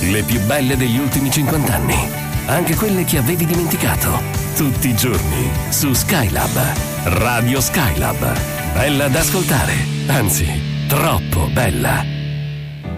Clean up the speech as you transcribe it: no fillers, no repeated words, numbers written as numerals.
Le più belle degli ultimi 50 anni. Anche quelle che avevi dimenticato. Tutti i giorni su Skylab. Radio Skylab. Bella da ascoltare. Anzi, troppo bella.